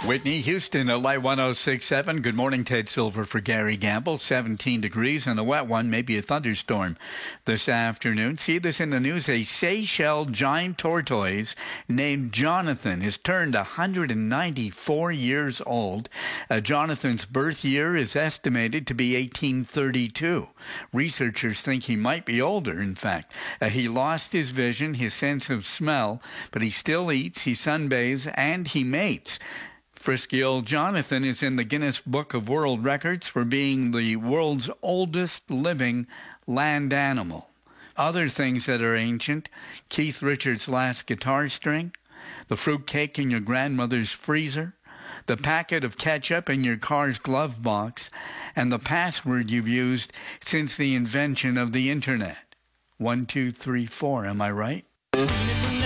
Whitney, Houston, at Light 106.7. Good morning, Ted Silver for Gary Gamble. 17 degrees and a wet one, maybe a thunderstorm this afternoon. See this in the news. A Seychelles giant tortoise named Jonathan has turned 194 years old. Jonathan's birth year is estimated to be 1832. Researchers think he might be older, in fact. He lost his vision, his sense of smell, but he still eats, he sunbathes, and he mates. Frisky old Jonathan is in the Guinness Book of World Records for being the world's oldest living land animal. Other things that are ancient: Keith Richards' last guitar string, the fruit cake in your grandmother's freezer, the packet of ketchup in your car's glove box, and the password you've used since the invention of the internet. 1, 2, 3, 4, am I right?